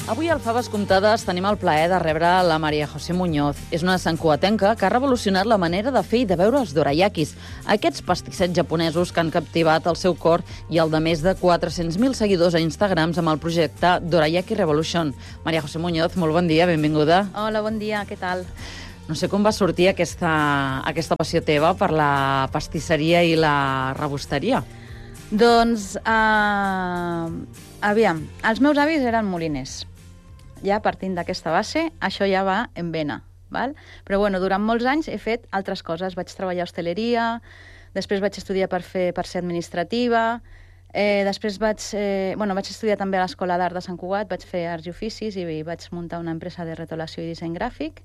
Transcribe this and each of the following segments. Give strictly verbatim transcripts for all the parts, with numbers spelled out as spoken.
Avui al Faves Comptades tenim el plaer de rebre la María José Muñoz. És una santcugatenca que ha revolucionat la manera de fer i de veure els dorayakis, aquests pastissets japonesos que han captivat el seu cor i el de més de quatre-cents mil seguidors a Instagrams amb el projecte Dorayaki Revolution. María José Muñoz, molt bon dia, benvinguda. Hola, bon dia, què tal? No sé com va sortir aquesta, aquesta passió teva per la pastisseria i la rebosteria. Doncs, uh, aviam, els meus avis eren moliners. Ja partint d'aquesta base, això ja va en vena, val? Però bueno, durant molts anys he fet altres coses. Vaig treballar a hostaleria, després vaig estudiar per, fer, per ser administrativa, eh, després vaig, eh, bueno, vaig estudiar també a l'Escola d'Art de Sant Cugat, vaig fer arts i oficis i vaig muntar una empresa de retolació i disseny gràfic.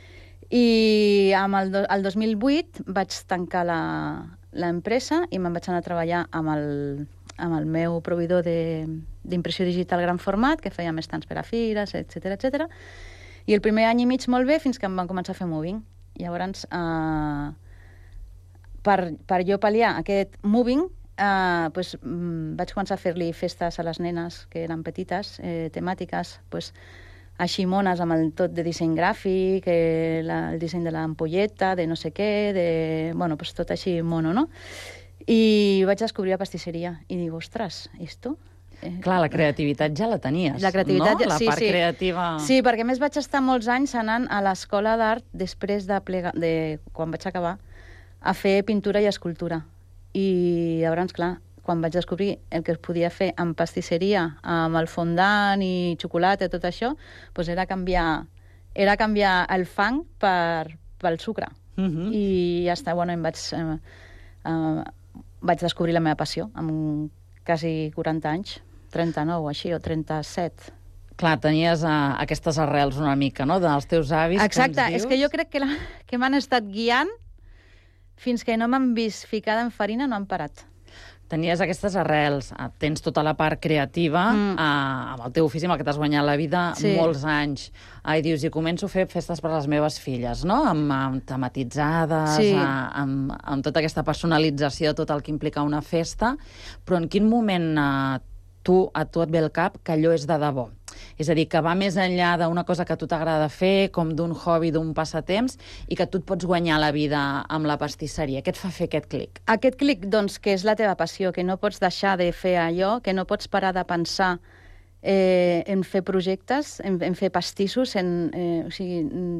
I amb el, do, el dos mil vuit vaig tancar l'empresa i me'n vaig anar a treballar amb el, amb el meu proveïdor d'impressió digital gran format, que feia més tants per a fires, etcètera, etcètera. I el primer any i mig molt bé fins que em van començar a fer moving. Llavors, eh, per, per jo pal·liar aquest moving, eh, pues, vaig començar a fer-li festes a les nenes que eren petites, eh, temàtiques, pues, així mones amb el tot de disseny gràfic, eh, la, el disseny de l'ampolleta, de no sé què, de, bueno, pues tot així mono, no? I vaig descobrir la pastisseria i dic, ostres, esto? Eh, Clar, la creativitat ja la tenies, la creativitat, no? La sí, part sí. creativa... Sí, perquè més vaig estar molts anys anant a l'escola d'art després de, plega, de quan vaig acabar a fer pintura i escultura. I llavors, clar, quan vaig descobrir el que es podia fer amb pastisseria, amb el fondant i xocolata i tot això, doncs era canviar, era canviar el fang per, pel sucre. Uh -huh. I ja està, bueno, em vaig, eh, eh, vaig descobrir la meva passió amb quasi quaranta anys, trenta-nou o així, o trenta-set. Clar, tenies uh, aquestes arrels una mica, no?, dels teus avis. Exacte, és que jo crec que, la, que m'han estat guiant fins que no m'han vist ficada en farina, no han parat. Tenies aquestes arrels, tens tota la part creativa, mm. eh, amb el teu ofici, amb el que t'has guanyat la vida sí. molts anys. I dius, i començo a fer festes per a les meves filles, no?, amb, amb tematitzades, sí. a, amb, amb tota aquesta personalització, tot el que implica una festa, però en quin moment eh, tu, a tu et ve el cap que allò és de debò? És a dir, que va més enllà d'una cosa que a tu t'agrada fer, com d'un hobby, d'un passatemps, i que tu et pots guanyar la vida amb la pastisseria. Què et fa fer aquest clic? Aquest clic, doncs, que és la teva passió, que no pots deixar de fer allò, que no pots parar de pensar eh, en fer projectes, en, en fer pastissos, en... Eh, o sigui...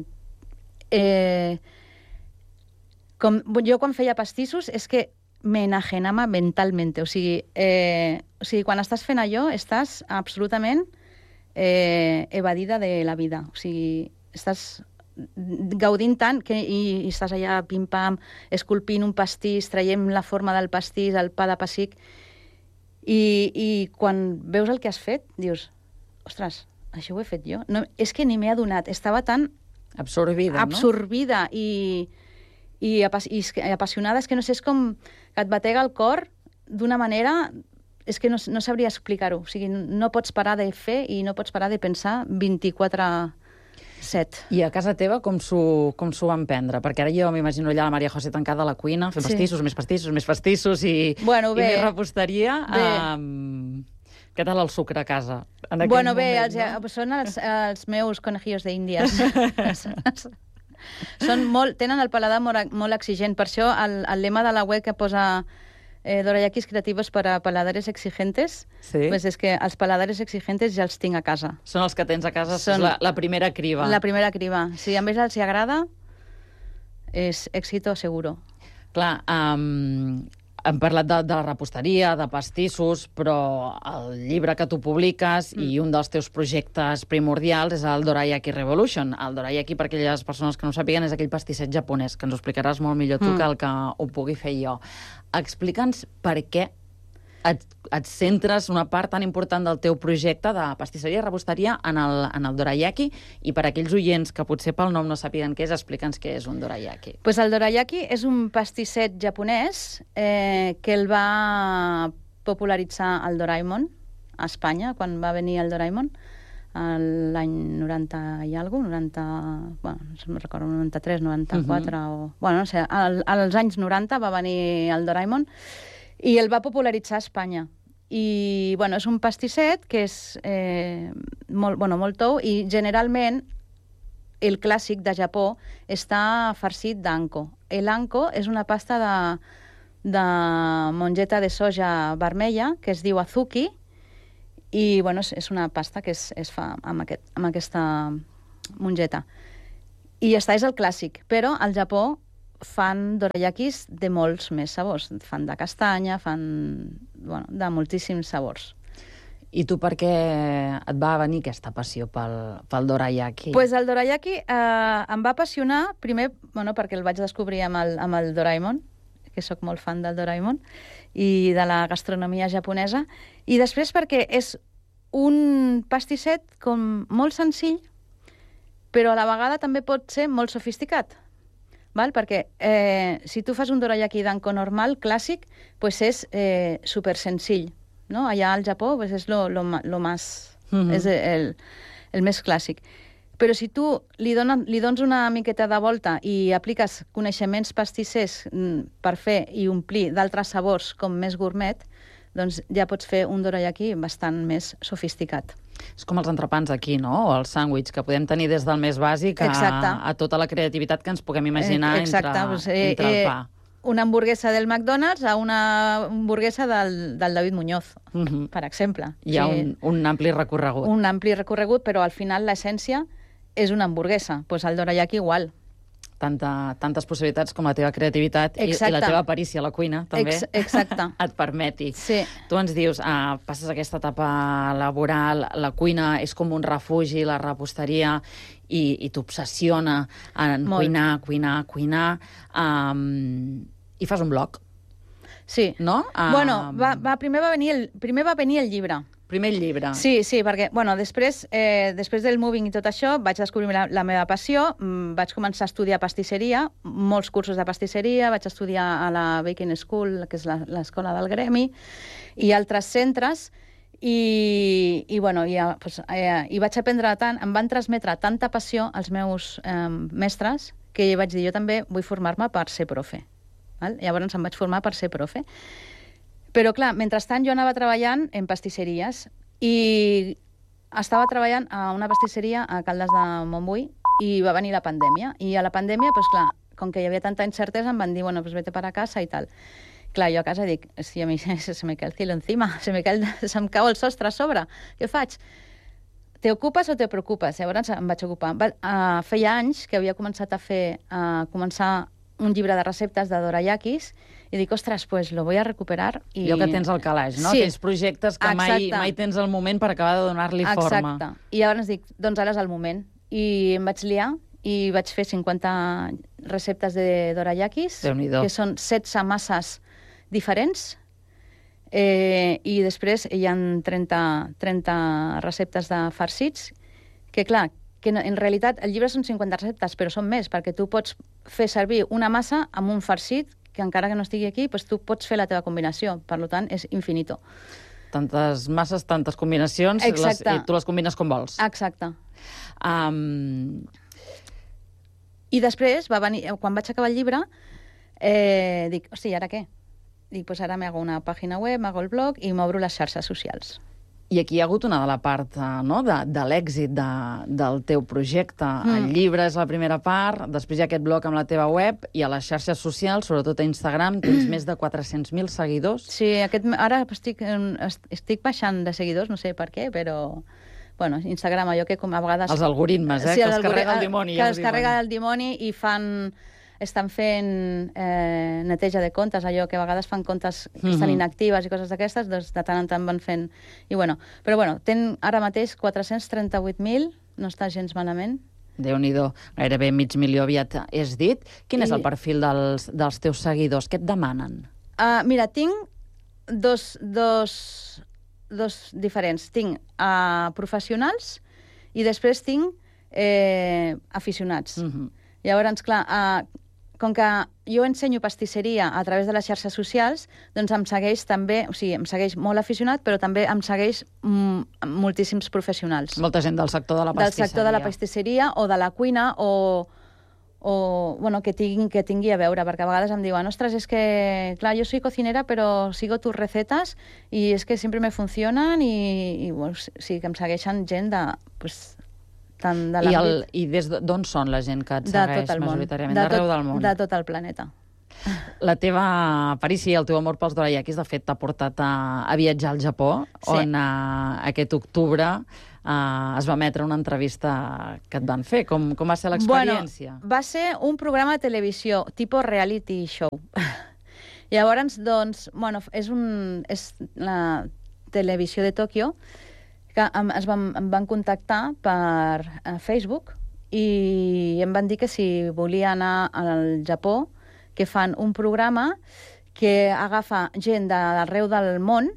Eh, com, jo quan feia pastissos és que me enajenava mentalment. O sigui, eh, o sigui, quan estàs fent allò, estàs absolutament... Eh, evadida de la vida. O sigui, estàs gaudint tant que, i, i estàs allà pim-pam, esculpint un pastís, traient la forma del pastís, el pa de pessic, i, i quan veus el que has fet, dius, ostres, això ho he fet jo? No, és que ni m'he adonat. Estava tan... Absorbida, absorbida no? i, i, apas, i apassionada. És que no sé, és com que et batega el cor d'una manera... És que no, no sabria explicar-ho. O sigui, no pots parar de fer i no pots parar de pensar vint-i-quatre set. I a casa teva com s'ho com s'ho van prendre? Perquè ara jo m'imagino allà la María José tancada a la cuina, fent sí. pastissos, més pastissos, més pastissos i, bueno, bé, i més reposteria. Um, què tal el sucre a casa? En bueno, moment, bé, els, no? són els, els meus conejillos d'Índies. Són molt, tenen el paladar molt, molt exigent. Per això el, el lema de la web que posa... Eh, dorayakis creativos para paladares exigentes, sí. Pues és que els paladares exigentes ja els tinc a casa. Són els que tens a casa, són la, la primera criba. La primera criba. Si a més els hi agrada, és èxito seguro. Clar, um, hem parlat de, de la reposteria, de pastissos, però el llibre que tu publiques mm. i un dels teus projectes primordials és el Dorayaki Revolution. El Dorayaki, per aquelles persones que no ho sàpiguen, és aquell pastisset japonès, que ens ho explicaràs molt millor tu mm. que el que ho pugui fer jo. Explica'ns per què et, et centres una part tan important del teu projecte de pastisseria i reposteria en el, en el dorayaki, i per aquells oients que potser pel nom no sàpiguen què és, explica'ns què és un dorayaki. Pues el dorayaki és un pastisset japonès eh, que el va popularitzar el Doraemon a Espanya, quan va venir el Doraemon, l'any noranta i alguna cosa, noranta... Bueno, no me'n recordo, noranta-tres, noranta-quatre... Uh-huh. o, bueno, no sé, al, als anys noranta va venir el Doraemon i el va popularitzar a Espanya. I, bueno, és un pastisset que és... Eh, molt, bueno, molt tou, i generalment el clàssic de Japó està farcit d'anko. L'anko és una pasta de, de mongeta de soja vermella que es diu azuki, i bueno, és, és una pasta que es, es fa amb, aquest, amb aquesta mongeta. I ja està, és el clàssic. Però al Japó fan dorayakis de molts més sabors. Fan de castanya, fan bueno, de moltíssims sabors. I tu per què et va venir aquesta passió pel, pel dorayaki? Pues el dorayaki eh, em va apassionar, primer, bueno, perquè el vaig descobrir amb el, amb el Doraemon, que sóc molt fan del Doraemon, i de la gastronomia japonesa, i després perquè és un pastisset com molt senzill, però a la vegada també pot ser molt sofisticat. Val? Perquè eh, si tu fas un dorayaki danko normal, clàssic, pues és eh, super senzill. ¿No? Allà al Japó pues és lo, lo, lo más, uh-huh. és el, el més clàssic. Però si tu li, dones, li dones una miqueta de volta i apliques coneixements pastissers per fer i omplir d'altres sabors com més gourmet, doncs ja pots fer un dorayaki bastant més sofisticat. És com els entrepans aquí, no? O el sàndwich, que podem tenir des del més bàsic a, a tota la creativitat que ens puguem imaginar eh, entre, pues, eh, entre el pa. Eh, una hamburguesa del McDonald's a una hamburguesa del, del David Muñoz, uh-huh. per exemple. Hi ha sí. un, un ampli recorregut. Un ampli recorregut, però al final l'essència és una hamburguesa. Doncs pues el dorayaki igual. Tanta, tantes possibilitats com la teva creativitat i, i la teva perícia a la cuina, també, Ex exacte. et permeti. Sí. Tu ens dius, ah, passes aquesta etapa laboral, la cuina és com un refugi, la reposteria, i, i t'obsessiona en Molt. cuinar, cuinar, cuinar... Um, I fas un blog. Sí. No? Um... Bueno, va, va, primer, va venir el, primer va venir el llibre. Primer el llibre. Sí, sí, perquè, bueno, després, eh, després del moving i tot això, vaig descobrir la, la meva passió, vaig començar a estudiar pastisseria, molts cursos de pastisseria, vaig estudiar a la Baking School, que és l'escola del gremi, i altres centres, i, i bueno, i, pues, eh, i vaig aprendre tant, em van transmetre tanta passió als meus eh, mestres, que vaig dir, jo també vull formar-me per ser profe. Val? Llavors em vaig formar per ser profe. Però, clar, mentrestant jo anava treballant en pastisseries i estava treballant a una pastisseria a Caldes de Montbui i va venir la pandèmia. I a la pandèmia, doncs, clar, com que hi havia tanta incertesa, em van dir, bueno, pues vete para casa i tal. Clar, jo a casa dic, si a mi se me cae el cielo encima, se me, cae el, se em cau el sostre a sobre, què faig? Te ocupes o te preocupes? Llavors em vaig ocupar. Va, uh, feia anys que havia començat a fer, a uh, començar un llibre de receptes de dorayakis i dic, ostres, pues lo voy a recuperar. I... Allò que tens al calaix, no? Sí. Aquells projectes que mai, mai tens el moment per acabar de donar-li forma. Exacte. I llavors dic, doncs ara és el moment. I em vaig liar i vaig fer cinquanta receptes de dorayakis, que són setze masses diferents, eh, i després hi ha trenta, trenta receptes de farcits, que clar, que en realitat el llibre són cinquanta receptes, però són més, perquè tu pots fer servir una massa amb un farcit que encara que no estigui aquí, doncs tu pots fer la teva combinació. Per tant, és infinito. Tantes masses, tantes combinacions, les, i tu les combines com vols. Exacte. Um... I després, va venir, quan vaig acabar el llibre, eh, dic, hosti, i ara què? Dic, pues ara m'hago una pàgina web, m'hago el blog i m'obro les xarxes socials. I aquí hi ha hagut una de la part no, de, de l'èxit de, del teu projecte. Mm. El llibre és la primera part, després hi ha aquest blog amb la teva web i a les xarxes socials, sobretot a Instagram, tens més de quatre-cents mil seguidors. Sí, aquest, ara estic, estic baixant de seguidors, no sé per què, però... Bueno, Instagram, allò que com a vegades... Els algoritmes, eh? Sí, que els carrega el dimoni. Que ja els carrega el dimoni i fan... estan fent eh, neteja de comptes, allò que a vegades fan comptes que estan inactives i coses d'aquestes, doncs de tant en tant van fent... I bueno, però bueno, ten ara mateix quatre-cents trenta-vuit mil, no està gens malament. Déu-n'hi-do, gairebé mig milió aviat és dit. Quin I... és el perfil dels, dels teus seguidors? Què et demanen? Uh, mira, tinc dos, dos, dos diferents. Tinc uh, professionals i després tinc eh, aficionats. Uh-huh. Llavors, clar, uh, com que jo ensenyo pastisseria a través de les xarxes socials, doncs em segueix també, o sigui, em segueix molt aficionat, però també em segueix mm, moltíssims professionals. Molta gent del sector de la pastisseria. Del sector de la pastisseria o de la cuina o, o bueno, que, tingui, que tingui a veure, perquè a vegades em diuen, ostres, és que, clar, jo soy cocinera, però sigo tus recetes i és que sempre me funcionen i, i bueno, sí, que em segueixen gent de, pues, tant de l'àmbit... I, I des d'on són la gent que et de segueix tot el món. majoritàriament? De D'arreu tot, del món? De tot el planeta. La teva perícia i el teu amor pels dorayakis, de fet, t'ha portat a, a viatjar al Japó, sí. on uh, aquest octubre uh, es va emetre una entrevista que et van fer. Com, com va ser l'experiència? Bueno, va ser un programa de televisió, tipus reality show. Llavors, doncs, bueno, és, un, és la televisió de Tòquio, que em, es van, em van contactar per uh, Facebook i em van dir que si volia anar al Japó, que fan un programa que agafa gent d'arreu del món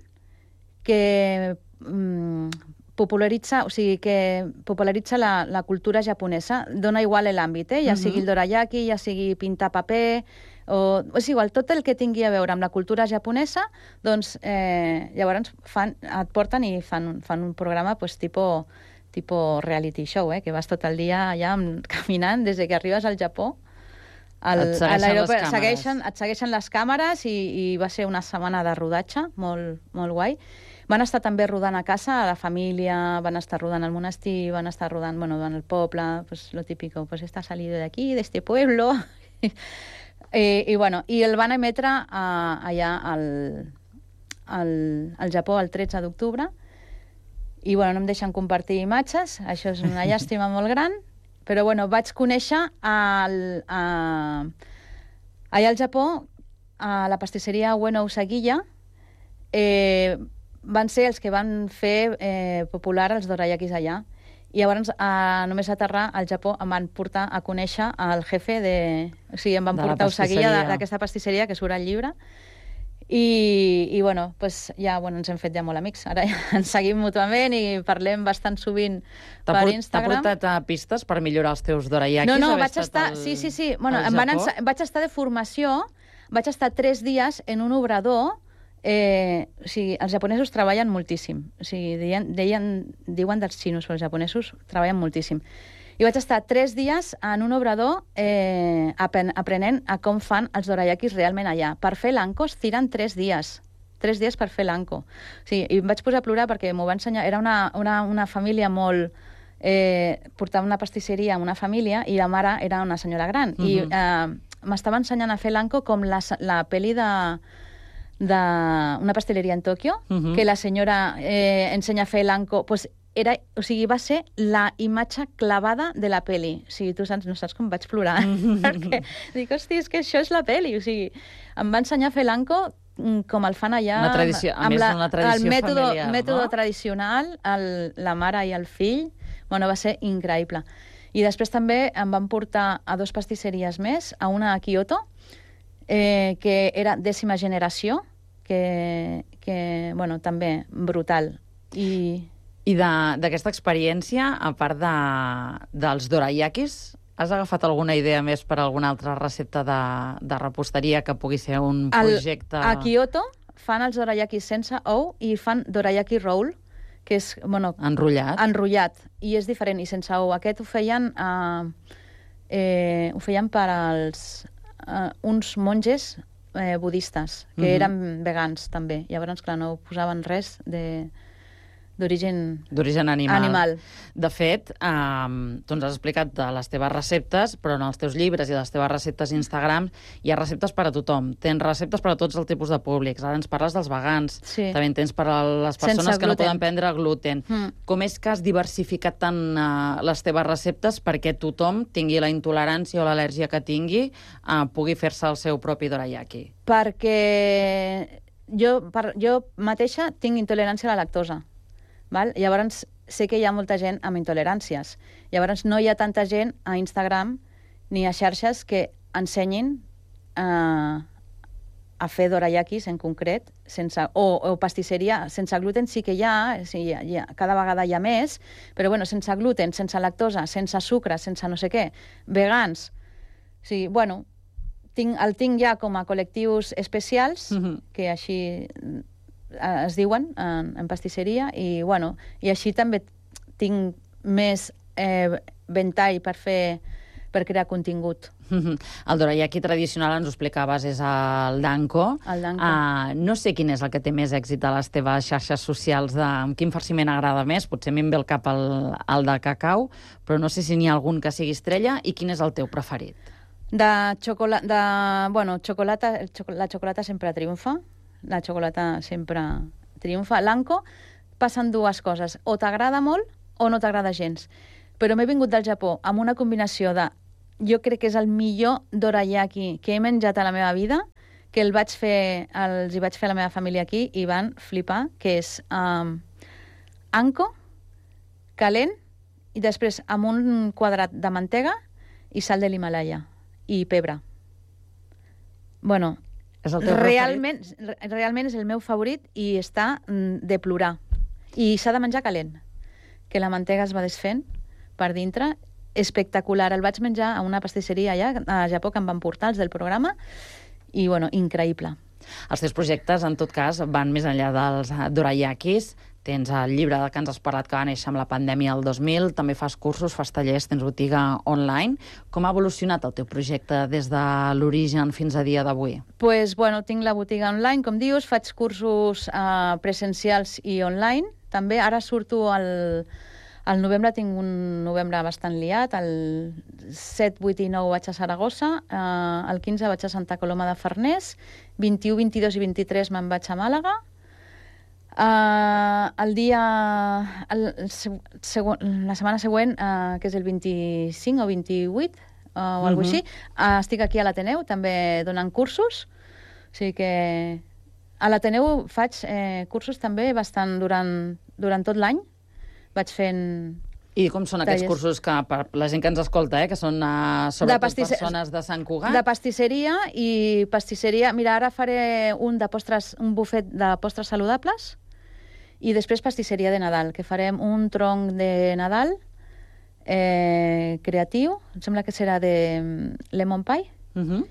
que mm, popularitza, o sigui, que popularitza la, la cultura japonesa. Dona igual l'àmbit, eh? Ja uh-huh. sigui el dorayaki, ja sigui pintar paper, o és igual, tot el que tingui a veure amb la cultura japonesa, doncs eh, llavors fan, et porten i fan, fan un programa pues, tipo, tipo reality show, eh? Que vas tot el dia allà caminant des que arribes al Japó. El, et segueixen les càmeres. Segueixen, et segueixen les càmeres i, i va ser una setmana de rodatge molt, molt guai. Van estar també rodant a casa, a la família, van estar rodant al monestir, van estar rodant, bueno, en el poble, pues lo típico, pues esta salido de aquí, de este pueblo. I, i, bueno, i el van emetre a, allà al, al, al Japó el tretze d'octubre. I bueno, no em deixen compartir imatges, això és una llàstima molt gran. Però, bueno, vaig conèixer el, a, allà al Japó, a la pastisseria Ueno Usagilla, eh, van ser els que van fer eh, popular els dorayakis allà. I llavors, a, només a aterrar al Japó, em van portar a conèixer el jefe de... O sigui, em van de portar a Usagilla, d'aquesta pastisseria, que surt al llibre. I, i bueno, pues ja bueno, ens hem fet ja molt amics. Ara ja ens seguim mútuament i parlem bastant sovint per Instagram. T'ha portat a pistes per millorar els teus dorayakis? No, no, vaig estar... Al, sí, sí, sí. Bueno, em van ensa... vaig estar de formació, vaig estar tres dies en un obrador. Eh, o sigui, els japonesos treballen moltíssim. O sigui, deien, deien, diuen dels xinos, però els japonesos treballen moltíssim. I vaig estar tres dies en un obrador eh, aprenent a com fan els dorayakis realment allà. Per fer l'anko es tiren tres dies. Tres dies per fer l'anko. O sigui, i em vaig posar a plorar perquè m'ho va ensenyar. Era una, una, una família molt... Eh, portava una pastisseria amb una família i la mare era una senyora gran. Uh-huh. I eh, m'estava ensenyant a fer l'anko com la, la pel·li de... de una pasteleria en Tòquio, uh-huh. que la senyora eh, ensenya a fer l'anko... Pues, era, o sigui, va ser la imatge clavada de la peli. O sigui, tu saps, no saps com vaig plorar. Mm-hmm. Perquè dic, hosti, és que això és la peli. O sigui, em va ensenyar a fer l'anko com el fan allà... Una tradició, a més d'una tradició el mètode, familiar, no? mètode tradicional, el, la mare i el fill. Bueno, va ser increïble. I després també em van portar a dos pastisseries més, a una a Kyoto, eh, que era dècima generació, que, que bueno, també brutal. I... I d'aquesta experiència, a part de, dels dorayakis, has agafat alguna idea més per a alguna altra recepta de, de reposteria que pugui ser un projecte... El, a Kyoto fan els dorayakis sense ou i fan dorayaki roll, que és, bueno... Enrotllat. Enrotllat, i és diferent, i sense ou. Aquest ho feien, eh, eh, ho feien per als eh, uns monges eh, budistes, que uh-huh. eren vegans, també. Llavors, clar, no posaven res de... d'origen d'origen animal. animal. De fet, um, tu ens has explicat de les teves receptes, però en els teus llibres i les teves receptes Instagram hi ha receptes per a tothom. Tens receptes per a tots els tipus de públics. Ara ens parles dels vegans. Sí. També en tens per a les persones que no poden prendre gluten. Mm. Com és que has diversificat tant uh, les teves receptes perquè tothom tingui la intolerància o l'al·lèrgia que tingui, uh, pugui fer-se el seu propi dorayaki? Perquè jo, per, jo mateixa tinc intolerància a la lactosa. Val? Llavors, sé que hi ha molta gent amb intoleràncies. Llavors, no hi ha tanta gent a Instagram ni a xarxes que ensenyin eh, a fer dorayakis en concret, sense, o, o pastisseria sense gluten sí que hi ha, sí, hi ha, hi ha, cada vegada hi ha més, però bueno, sense gluten, sense lactosa, sense sucre, sense no sé què, vegans. O sigui, bueno, tinc, el tinc ja com a col·lectius especials, mm-hmm. que així... es diuen en, en pastisseria i, bueno, i així també tinc més eh, ventall per fer per crear contingut. El dorayaki tradicional, ens ho explicaves, és el danko. El danko. Uh, no sé quin és el que té més èxit a les teves xarxes socials, de amb quin farciment agrada més. Potser a mi em ve el cap el, el de cacau, però no sé si n'hi ha algun que sigui estrella, i quin és el teu preferit? De xocolata... De, bueno, xocolata, la xocolata sempre triomfa. La xocolata sempre triomfa. L'anko passen dues coses. O t'agrada molt o no t'agrada gens. Però m'he vingut del Japó amb una combinació de... Jo crec que és el millor dorayaki que he menjat a la meva vida, que el vaig fer, els hi vaig fer a la meva família aquí i van flipar, que és um, anko, calent, i després amb un quadrat de mantega i sal de l'Himalaya i pebre. Bueno, és el teu realment, realment és el meu favorit i està de plorar. I s'ha de menjar calent, que la mantega es va desfent per dintre. Espectacular. El vaig menjar a una pastisseria allà, a Japó, que em van portar, els del programa, i, bueno, increïble. Els teus projectes, en tot cas, van més enllà dels dorayakis. Tens el llibre que ens has parlat, que va néixer amb la pandèmia el dos mil, també fas cursos, fas tallers, tens botiga online. Com ha evolucionat el teu projecte des de l'origen fins a dia d'avui? Pues, bueno, tinc la botiga online, com dius, faig cursos eh, presencials i online. També ara surto al... Al novembre tinc un novembre bastant liat, el set, vuit i nou vaig a Saragossa, eh, el quinze vaig a Santa Coloma de Farners, vint-i-u, vint-i-dos i vint-i-tres me'n vaig a Màlaga. Eh, el dia... El, el segon, la setmana següent, eh, que és el vint-i-cinc o vint-i-vuit, eh, o uh-huh. alguna cosa així, eh, estic aquí a l'Ateneu, també donant cursos. O sigui que a l'Ateneu faig eh, cursos també bastant durant, durant tot l'any. Vaig fent... I com són aquests tallers. Cursos que, per la gent que ens escolta, eh, que són uh, sobretot pastisse... persones de Sant Cugat? De pastisseria i pastisseria... Mira, ara faré un de postres, un bufet de postres saludables i després pastisseria de Nadal, que farem un tronc de Nadal eh, creatiu, em sembla que serà de lemon pie uh-huh.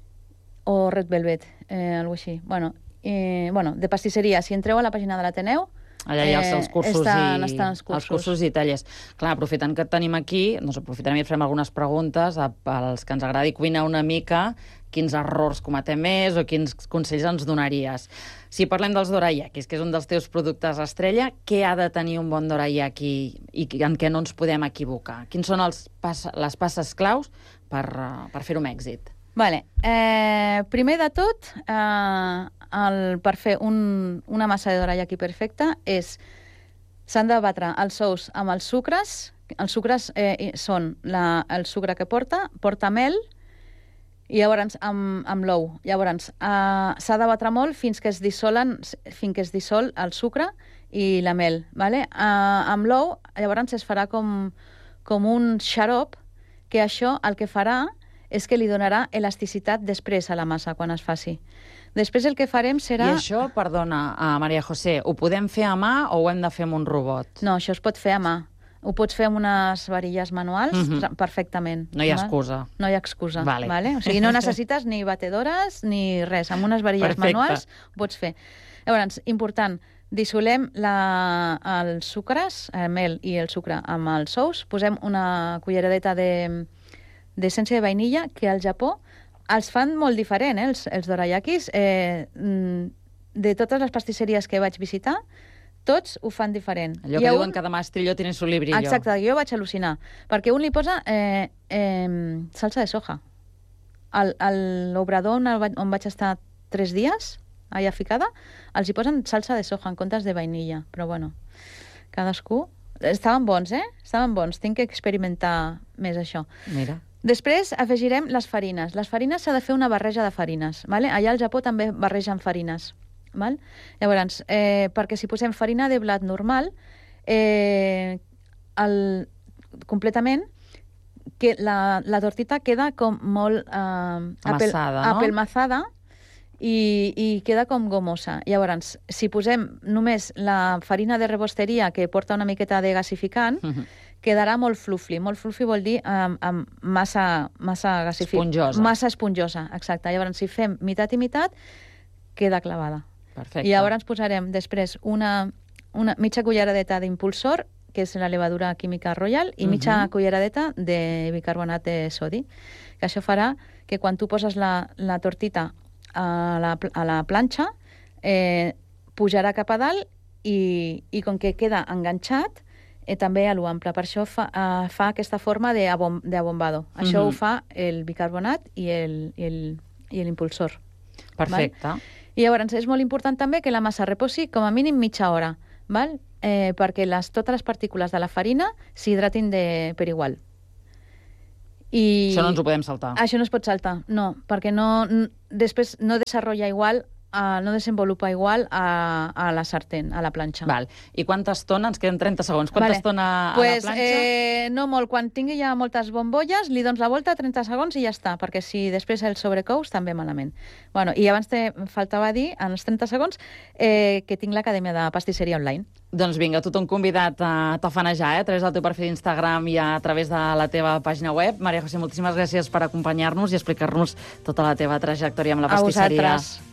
o red velvet, eh, alguna així. Bueno, eh, bueno, de pastisseria, si entreu a la pàgina de l'Ateneu, allà hi ha els cursos, estan, i, estan els cursos. els cursos i tallers. Clar, aprofitant que et tenim aquí, doncs aprofitarem i farem algunes preguntes als que ens agradi cuinar una mica, quins errors cometem més o quins consells ens donaries. Si parlem dels dorayakis, que és un dels teus productes estrella, què ha de tenir un bon dorayaki i en què no ens podem equivocar? Quins són els pas, les passes claus per, per fer-ho amb èxit? Vale. Eh, primer de tot, eh, el, per fer un, una massa de dorayaki perfecta és s'han de batre els ous amb els sucres. Els sucres eh, són la, el sucre que porta, porta mel i llavors amb, amb l'ou. Llavors eh, s'ha de batre molt fins que es dissolen, fins que es dissol el sucre i la mel. Vale? Eh, amb l'ou llavors es farà com, com un xarop, que això el que farà és que li donarà elasticitat després a la massa, quan es faci. Després el que farem serà... I això, perdona, uh, Maria José, ho podem fer a mà o ho hem de fer amb un robot? No, això es pot fer a mà. Ho pots fer amb unes varilles manuals uh-huh. perfectament. No hi ha excusa. No hi ha excusa. Vale. Vale? O sigui, no necessites ni batedores ni res. Amb unes varilles Perfecte. manuals ho pots fer. Llavors, important, dissolem la, els sucres, el mel i el sucre amb els ous, posem una culleradeta de... d'essència de vainilla, que al Japó els fan molt diferent, eh, els, els dorayakis. Eh, de totes les pastisseries que vaig visitar, tots ho fan diferent. Allò que diuen un... que de mastrillo tiene su librillo. Exacte, jo vaig al·lucinar. Perquè un li posa eh, eh, salsa de soja. Al, a l'obrador on, on vaig estar tres dies, allà ficada, els hi posen salsa de soja en comptes de vainilla. Però bueno, cadascú... Estaven bons, eh? Estaven bons. Tinc que experimentar més això. Mira. Després afegirem les farines. Les farines s'ha de fer una barreja de farines. Vale? Allà al Japó també barregen farines. Val? Llavors, eh, perquè si posem farina de blat normal, eh, el, completament, que la, la tortita queda com molt eh, amassada, apel, no? apelmazada i, i queda com gomosa. Llavors, si posem només la farina de rebosteria, que porta una miqueta de gasificant, uh-huh. quedarà molt fluffy. Molt fluffy vol dir um, amb massa, massa gasificant. Esponjosa. Massa esponjosa, exacte. Llavors, si fem meitat i meitat, queda clavada. Perfecte. I llavors posarem després una, una mitja culleradeta d'impulsor, que és la levadura química Royal, i mitja uh-huh. culleradeta de bicarbonat de sodi, que això farà que quan tu poses la, la tortita a la, a la planxa, eh, pujarà cap a dalt i, i com que queda enganxat, eh, també a l'ample. Per això fa, uh, fa aquesta forma d'abombado. Això uh-huh. ho fa el bicarbonat i l'impulsor. Perfecte. Val? I llavors és molt important també que la massa reposi com a mínim mitja hora, val? Eh, perquè les, totes les partícules de la farina s'hidratin per igual. I això no ens ho podem saltar. Això no es pot saltar, no, perquè no, després no desenvolupa igual, uh, no desenvolupa igual a, a la sartén, a la planxa. Val. I quanta estona? Ens queden trenta segons. Quanta vale. estona a pues, la planxa? Eh, no molt. Quan tingui ja moltes bombolles, li dones la volta, trenta segons i ja està, perquè si després el sobrecous també malament. Bueno, i abans te faltava dir, en els trenta segons, eh, que tinc l'Acadèmia de Pastisseria Online. Doncs vinga, tothom convidat a tafanejar, eh? a través del teu perfil d'Instagram i a través de la teva pàgina web. Maria José, moltíssimes gràcies per acompanyar-nos i explicar-nos tota la teva trajectòria amb la pastisseria. A vosaltres.